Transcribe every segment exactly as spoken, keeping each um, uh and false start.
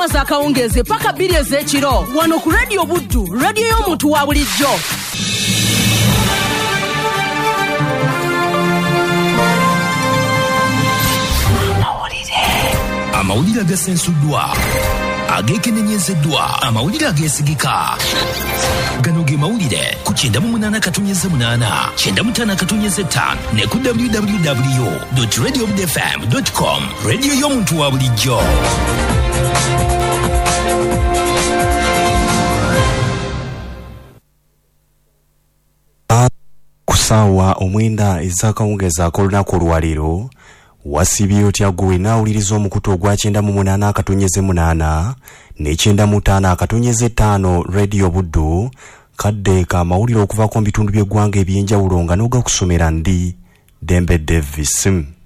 Maza akawungeze paka bbiri ez'ekiro wano ku Radio Buddu, radio y'omuntu wa bulijjo. Amawulire agasensuddwa, ageekenenyezeddwa, amawulire ageesigika. Gano ge mawulire ku kyenda mu munaana katonyeze munaana, kyenda mu ttaano katonyeze ttaano ne ku w w w dot radio buddu f m dot com, radio y'omuntu wa bulijjo. Kusaawa omwenda ez'akawungeza ak'olunaku olwaleero wasibye otya gwe naawuliriza omukutu ogwa kyenda mu munaana akatonyeze munaana ne kyenda mu ttaano akatonyeze ttaano Radio Buddu, kadde ka mawulire okuva ku bitundu by'eggwanga eby'enjawulo nga n'ogakusomera ndi Dembe Davis.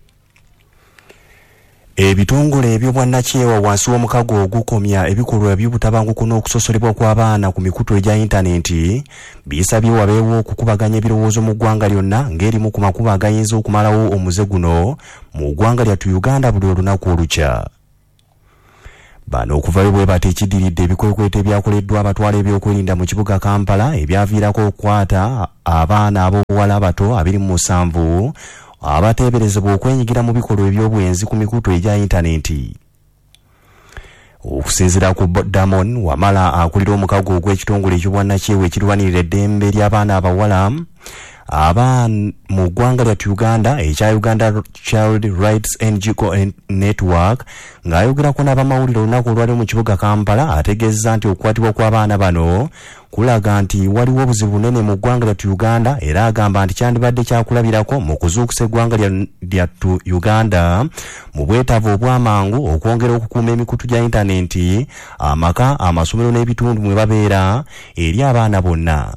Ebitongole eby'obwannakyewa wansi w'omukago ogukomya ebikolwa by'obutabanguko n'okusosolebwa kw'abaana ku mikutu egya intaneti bisabye wabeewo okukubaganya ebirowoozo mu ggwanga lyonna ng'erimu ku makubo agayinza okumalawo omuze guno mu ggwanga lyattu Uganda buli olunaku olukya. Bano okuvayo bwe bati ekiddiridde ebikwekweto ebyakoleddwa abatwala ebyokwerinda mu kibuga Kampala ebyaviirako okukwata abaana ab'obuwala abato abiri mu musanvu abateeberezebwa okwenyigira mu bikolwa eby'obwenzi ku mikutu egya intaneti. Okusinziira ku Damon Wamala akulira omukago ogw'ekitongole eky'obwannakyewa ekirwanirira eddembe ly'abaana abawala aba mu ggwanga lyattu Uganda ekya Uganda Child Rights N G O Network, ng'ayogerako n'abamawulire olunaku olwali mu kibuga Kampala ategeezezza nti okukwatibwa kw'abaana bano kulaga nti waliwo obuzibu bunene mu ggwanga lyattu Uganda, era agamba nti kyandibadde kyakulabirako mu kuzuukusa eggwanga lyattu Uganda mu bwetaavu obw'amangu okwongera okukuuma emikutu gya intaneti, amaka, amasomero n'ebitundu mwe babeera eri abaana bonna.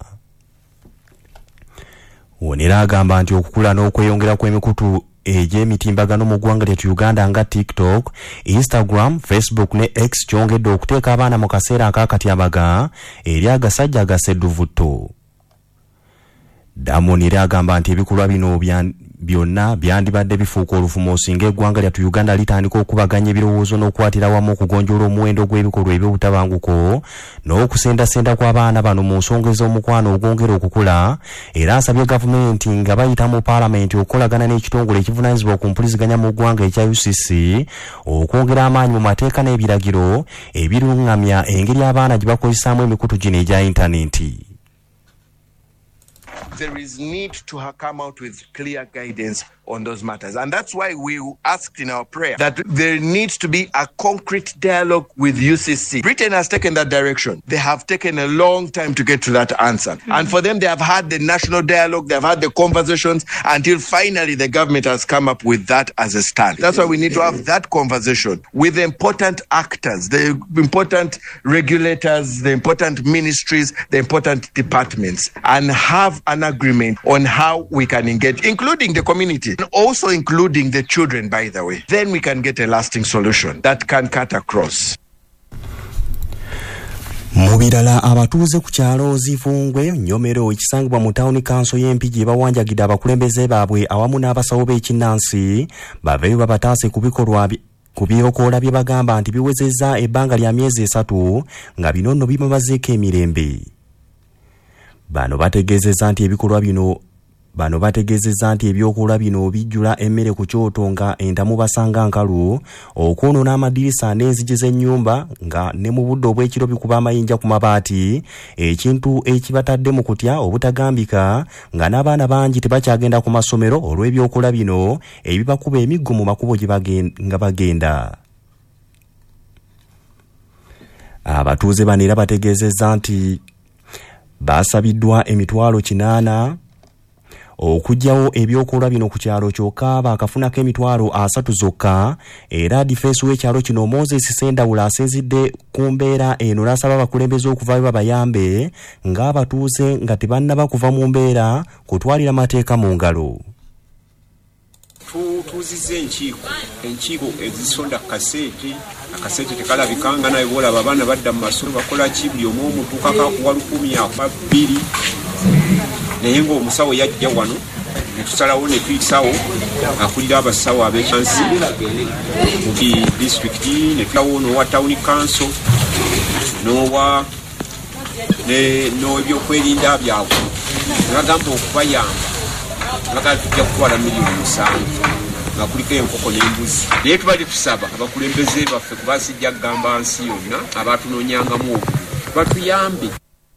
Wonera agamba nti okukula n'okweyongera kw'emikutu egy'emitimbagano mu ggwanga lyattu Uganda nga TikTok, Instagram, Facebook ne X kyongedde okuteeka abaana mu kaseera ak'akatyabaga eri agasajja agasedduvutto. Damon era agamba nti ebikolwa bino byonna byandibadde bifuuka olufumo singa eggwanga lyattu Uganda litandika okubaganya ebirowoozo n'okukwatira wamu okugonjoola omuwendo gw'ebikolwa eby'obutabanguko n'okusendasenda kw'abaana bano mu nsonga ez'omukwano ogwongera okukula, era asabye gavumenti nga bayita mu paalamenti okukolagana n'ekitongole ekivunaanyizibwa ku mpuliziganya mu ggwanga ekya U C C okwongera amaanyi mu mateeka n'ebiragiro ebiruŋŋamya engeri abaana gye bakozesaamu emikutu gino egya intaneti. There is need to come out with clear guidance on those matters. And that's why we asked in our prayer that there needs to be a concrete dialogue with U C C. Britain has taken that direction. They have taken a long time to get to that answer. Mm-hmm. And for them, they have had the national dialogue, they have had the conversations until finally the government has come up with that as a stand. That's why we need to have that conversation with the important actors, the important regulators, the important ministries, the important departments, and have an agreement on how we can engage, including the community. And also including the children, by the way. Then we can get a lasting solution that can cut across. Mubirala abatuuze ku kyalo Zifungwe Nyomero ekisangibwa mu Town Council y'Empigi bawanjagidde abakulembeze baabwe awamu n'abasawo b'ekinnansi baveeyo babataase ku bikolwa ku byokoola bye bagamba nti biwezezza ebbanga lya myezi esatu nga bino nno bimabazeeko emirembe. Bano bategeezezza nti ebikolwa bino Bano bategeezezza nti ebyokulwa bino bijjula emmere ku kyoto nga entamu basanga nkalu, okwonoona amadirisa n'enzigi z'ennyumba nga ne mu budde obw'ekiro bikuba amayinja ku mabaati, ekintu ekibatadde mu kutya obutagambika nga n'abaana bangi tebakyagenda ku masomero olw'ebyokulwa bino ebibakuba emiggo mu makubo gye nga bagenda. Abatuuze bano era bategeezezza nti basabiddwa emitwalo kinaana okujjawo ebyokulwa bino ku kyalo kyokka baakafunako emitwalo asatu zokka, era difensi w'ekyalo kino Moses Sendawula asinzidde ku mbeera eno n'asaba abakulembeze okuvaayo babayambe ng'abatuuze nga tebannaba kuva mu mbeera kutwalira mateeka mu ngalo. Tutuuziza enkiiko enkiiko ezisonda kaseete akaseete tekalabikanga naye bolaba abaana badda mu masomero bakola ki buli omu omutuuka kakuwa lukumi akwa bbiri naye ng'omusawo yajja wano netusalawo ne tuyisawo akulira abasawo ab'ekyansi mu district ne tulawo n'owa town council n'owa n'ebyokwerinda byabwe ne bagamba okubayamba bagala tujja kutwala miliyoni musanvu nga kuliko enkoko n'embuzi naye tubadde tusaba abakulembeze baffe kubasijja kugamba nsi yonna abatunoonyangamu obwo batuyambe.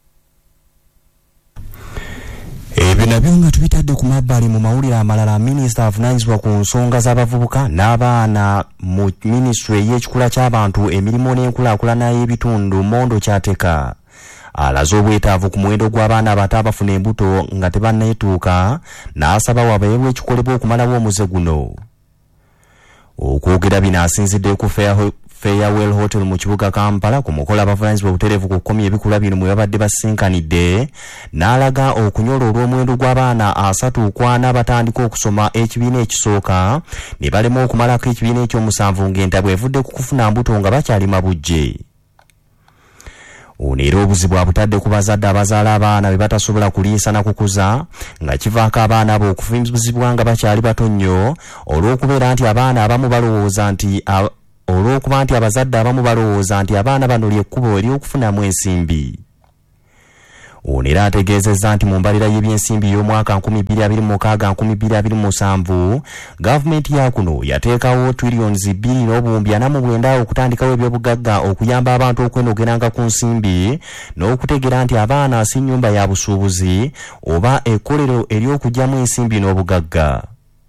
Ebyo nabyo nga tubitadde ku mabbali mu mawulire amalala. Minisita avunaanyizibwa ku nsonga z'abavubuka n'abaana mu minisitule y'ekikula ky'abantu emirimu n'enkulaakulana y'ebitundu Mondo Kyateka alaze obwetaavu ku muwendo gw'abaana abato abafuna embuto nga tebanneetuuka n'asaba wabeerwe ekikolebwa okumalawo omuze guno. Okwogera bino asinzidde ku Farewell Hotel mu kibuga Kampala ku mukolo abavunaanyizibwa obutereevu ku kkomi ebikula bino mwe babadde basinkanidde n'alaga okunyola olw'omuwendo gw'abaana asatu kwana abatandika okusoma ekibiina ekisooka ne balema okumalako ekibiina ekyomusanvu ng'entabwe evudde ku kufuna mbuto nga bakyali mabujje. Ono era obuzibu abutadde ku bazadde abazaala abaana be batasobola kuliisa na kukuza nga kivaako abaana abo okufimbizibwa nga bakyali bato nnyo olw'okubeera nti abaana abamu balowooza nti olw'okuba nti abazadde abamu balowooza nti abaana bano ly'ekkubo ery'okufunamu ensimbi. Ono era ategeezezza nti mu mbalira y'ebyensimbi y'omwaka nkumi bbiri abiri mu mukaaga nkumi bbiri abiri mu musanvu gavumenti ya kuno yateekawo triliyoni bbiri n'obuwumbi ana mu bwenda okutandikawo ebyobugagga okuyamba abantu okwenogeranga ku nsimbi n'okutegera nti abaana si nnyumba ya busuubuzi oba ekkolero ery'okugyamu ensimbi n'obugagga.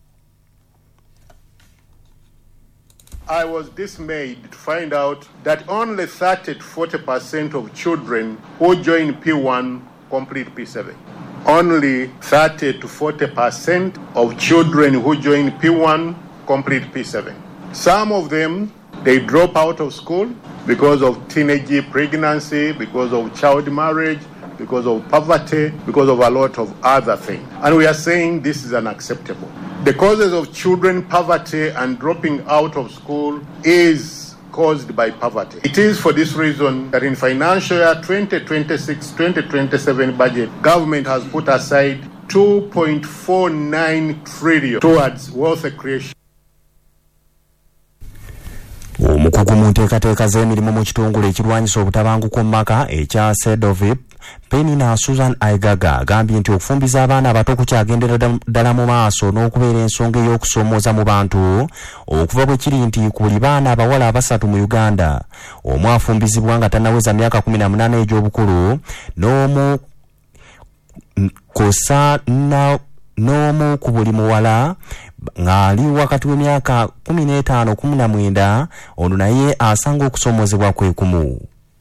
I was dismayed to find out that only thirty to forty percent of children who join P one complete P seven. Only thirty to forty percent of children who join P one complete P seven. Some of them, they drop out of school because of teenage pregnancy, because of child marriage, because of poverty, because of a lot of other things. And we are saying this is unacceptable. The causes of children poverty and dropping out of school is caused by poverty. It is for this reason that in financial year twenty twenty-six twenty twenty-seven budget, government has put aside two point four nine trillion towards wealth creation. Omukugu mu nteekateeka z'emirimu mu kitongole ekirwanyisa obutabanguko mu maka ekya Sedovip Penina Susan Aigaga agambye nti okufumbiza abaana abato kukyagendera ddala mu maaso n'okubeera ensonga ey'okusoomooza mu bantu okuva bwe kiri nti ku buli baana abawala abasatu mu Uganda omu afumbizibwa nga tannaweza myaka kumi na munaana egy'obukulu n'omu kosa na n'omu ku buli muwala ng'ali wakati w'emyaka kumi n'etaano kumi na mwenda ono naye asanga okusoomozebwa kwe kumu.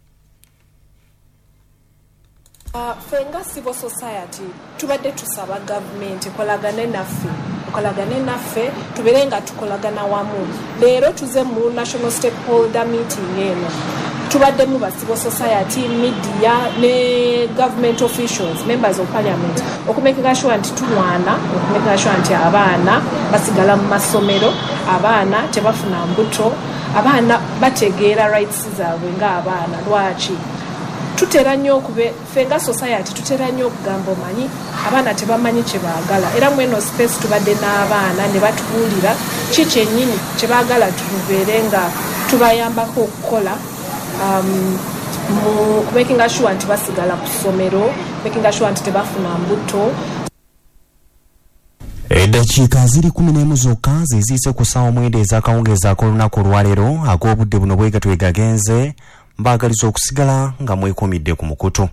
Uh, fenga civil society tubadde tusaba government kolagane naffe kolagane naffe tuberenga tukolagana wamu. Leero tuze mu national stakeholder meeting eno tubadde mu ba civil society, media ne government officials, members of parliament okumeka sure nti tulwana okumeka sure nti abaana basigala mu masomero, abaana tebafuna mbuto, abaana bategeera rights zaabwe nga abaana. Lwaki tutera nnyo okube fenga society tutera nnyo okugamba omanyi abaana tebamanyi kye baagala, era mweno space tubadde n'abaana ne batubuulira ki kyennyini kye baagala tubeere nga tubayambako okukola um, mu making sure nti basigala ku ssomero, making sure nti tebafuna mbuto. Eddakiika ziri kumi n'emu zokka ziziise ku ssaawa mwenda ez'akawungeezi ak'olunaku olwaleero ak'obudde buno bwe gatwe gagenze. Mbaagaliza okusigala nga mwekomidde ku mukutu.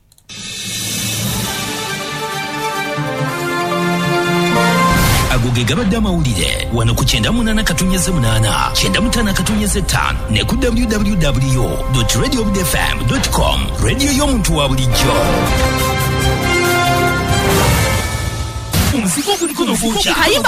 Ago ge gabadde amawulire wano ku kyenda munaana katonnyeze munaana kyenda mutaano katonnyeze ttaano ne ku w w w dot radio f m dot com rediyo y'omuntu wa bulijjo. Omuzigo guliko n'obuukya.